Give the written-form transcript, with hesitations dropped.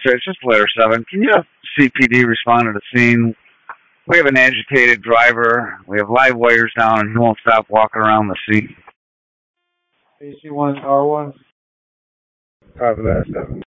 So it's just Layer 7. Can you have CPD respond to the scene? We have an agitated driver. We have live wires down, and he won't stop walking around the scene. AC1, R1. Copy that, 7.